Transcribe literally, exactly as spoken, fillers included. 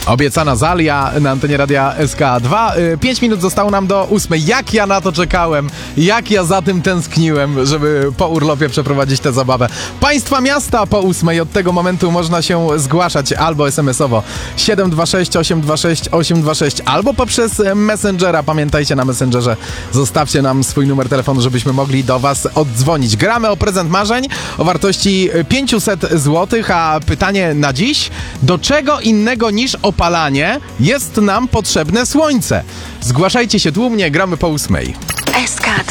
Obiecana Zalia na antenie radia S K dwa. Pięć minut zostało nam do ósmej. Jak ja na to czekałem, jak ja za tym tęskniłem, żeby po urlopie przeprowadzić tę zabawę. Państwa miasta po ósmej. Od tego momentu można się zgłaszać albo es em es owo siedem dwa sześć osiem dwa sześć osiem dwa sześć, albo poprzez Messengera. Pamiętajcie, na Messengerze zostawcie nam swój numer telefonu, żebyśmy mogli do was oddzwonić. Gramy o prezent marzeń o wartości pięćset złotych, a pytanie na dziś: do czego innego niż opalanie jest nam potrzebne słońce? Zgłaszajcie się tłumnie, gramy po ósmej. S K